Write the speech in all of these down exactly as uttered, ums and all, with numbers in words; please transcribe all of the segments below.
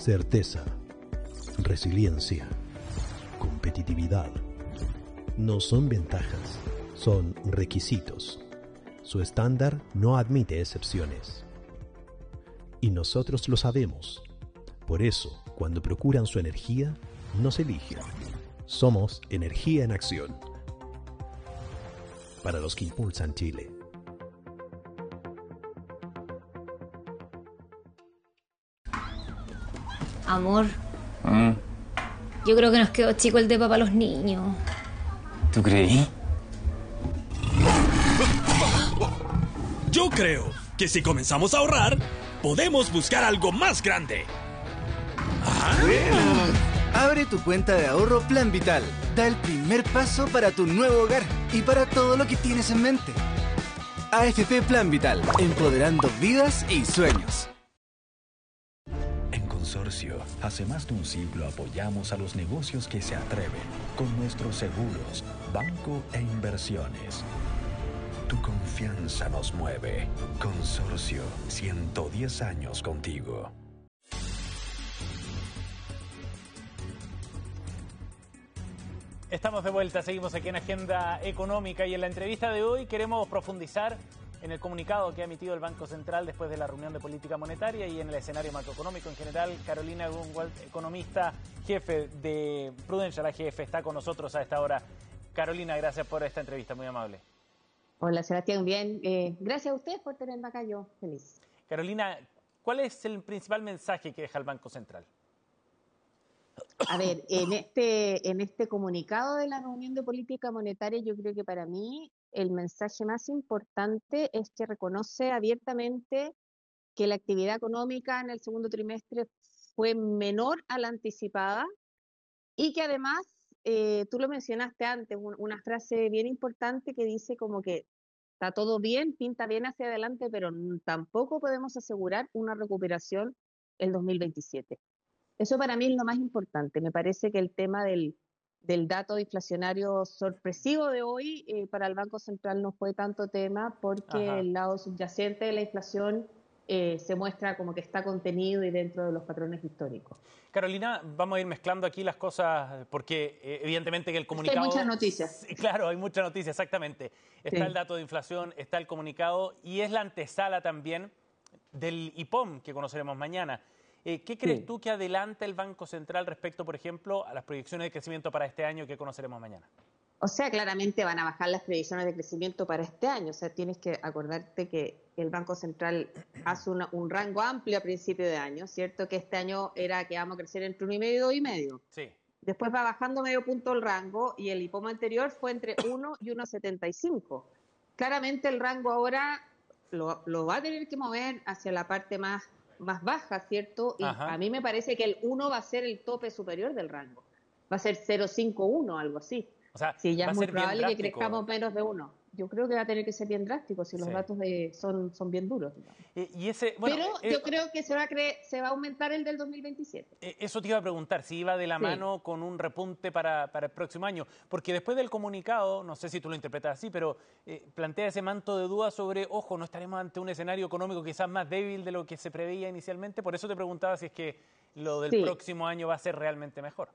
Certeza, resiliencia, competitividad. No son ventajas, son requisitos. Su estándar no admite excepciones. Y nosotros lo sabemos. Por eso, cuando procuran su energía, nos eligen. Somos Energía en Acción. Para los que impulsan Chile. Amor, ¿Mm? yo creo que nos quedó chico el depa para los niños. ¿Tú creí? Yo creo que si comenzamos a ahorrar, podemos buscar algo más grande. ¿Ah? Abre tu cuenta de ahorro Plan Vital. Da el primer paso para tu nuevo hogar y para todo lo que tienes en mente. A F P Plan Vital, empoderando vidas y sueños. En Consorcio, hace más de un siglo apoyamos a los negocios que se atreven con nuestros seguros, banco e inversiones. Tu confianza nos mueve. Consorcio, ciento diez años contigo. Estamos de vuelta, seguimos aquí en Agenda Económica y en la entrevista de hoy queremos profundizar en el comunicado que ha emitido el Banco Central después de la reunión de política monetaria y en el escenario macroeconómico en general. Carolina Grunwald, economista, jefe de Prudential A G F, está con nosotros a esta hora. Carolina, gracias por esta entrevista, muy amable. Hola Sebastián, bien. Eh, gracias a ustedes por tenerme acá, yo feliz. Carolina, ¿cuál es el principal mensaje que deja el Banco Central? A ver, en este, en este comunicado de la reunión de política monetaria, yo creo que para mí el mensaje más importante es que reconoce abiertamente que la actividad económica en el segundo trimestre fue menor a la anticipada y que además, eh, tú lo mencionaste antes, un, una frase bien importante que dice como que está todo bien, pinta bien hacia adelante, pero tampoco podemos asegurar una recuperación el dos mil veintisiete. Eso para mí es lo más importante. Me parece que el tema del, del dato inflacionario sorpresivo de hoy eh, para el Banco Central no fue tanto tema porque Ajá. el lado subyacente de la inflación eh, se muestra como que está contenido y dentro de los patrones históricos. Carolina, vamos a ir mezclando aquí las cosas porque eh, evidentemente que el comunicado... Hay muchas noticias. Claro, hay muchas noticias, exactamente. Está sí. el dato de inflación, está el comunicado y es la antesala también del I P O M que conoceremos mañana. Eh, ¿Qué crees sí. tú que adelanta el Banco Central respecto, por ejemplo, a las proyecciones de crecimiento para este año que conoceremos mañana? O sea, claramente van a bajar las previsiones de crecimiento para este año. O sea, tienes que acordarte que el Banco Central hace una, un rango amplio a principio de año, ¿cierto? Que este año era que vamos a crecer entre uno y medio y dos y medio. Sí. Después va bajando medio punto el rango y el I P O M anterior fue entre uno y uno coma setenta y cinco. Claramente el rango ahora lo, lo va a tener que mover hacia la parte más... más baja, ¿cierto? Y Ajá. a mí me parece que el uno va a ser el tope superior del rango. Va a ser cero coma cincuenta y uno, algo así. O sea, sí, ya va es a muy ser probable bien que crezcamos menos de uno. Yo creo que va a tener que ser bien drástico si los sí. datos de, son, son bien duros. Eh, y ese, bueno, Pero eh, yo creo que se va, a cre se va a aumentar el del dos mil veintisiete. Eh, eso te iba a preguntar, si iba de la sí. mano con un repunte para, para el próximo año. Porque después del comunicado, no sé si tú lo interpretas así, pero eh, plantea ese manto de duda sobre, ojo, no estaremos ante un escenario económico quizás más débil de lo que se preveía inicialmente. Por eso te preguntaba si es que lo del sí. próximo año va a ser realmente mejor.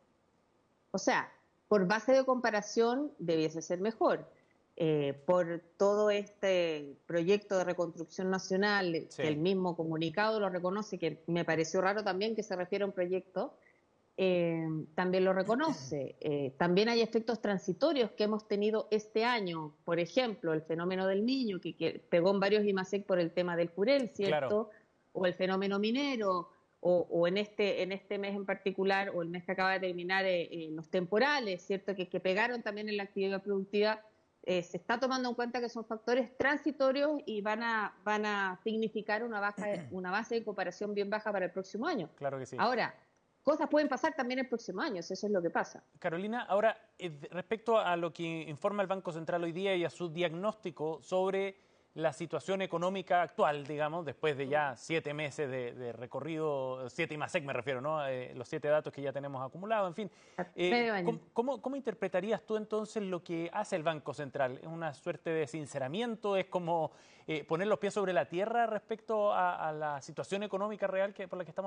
O sea, por base de comparación debiese ser mejor. Eh, por todo este proyecto de reconstrucción nacional, sí. que el mismo comunicado lo reconoce, que me pareció raro también que se refiera a un proyecto, eh, también lo reconoce. Eh, también hay efectos transitorios que hemos tenido este año, por ejemplo, el fenómeno del Niño, que, que pegó en varios IMASEC por el tema del Jurel, ¿cierto? Claro. O el fenómeno minero, o, o en, este, en este mes en particular, o el mes que acaba de terminar, eh, eh, los temporales, ¿cierto? Que, que pegaron también en la actividad productiva. Eh, se está tomando en cuenta que son factores transitorios y van a, van a significar una, baja, una base de comparación bien baja para el próximo año. Claro que sí. Ahora, cosas pueden pasar también el próximo año, eso es lo que pasa. Carolina, ahora, eh, respecto a lo que informa el Banco Central hoy día y a su diagnóstico sobre la situación económica actual, digamos, después de ya siete meses de, de recorrido, siete IMASEC me refiero, ¿no? Eh, los siete datos que ya tenemos acumulados, en fin. Eh, ¿cómo, cómo, ¿Cómo interpretarías tú entonces lo que hace el Banco Central? ¿Es una suerte de sinceramiento? ¿Es como eh, poner los pies sobre la tierra respecto a, a la situación económica real que, por la que estamos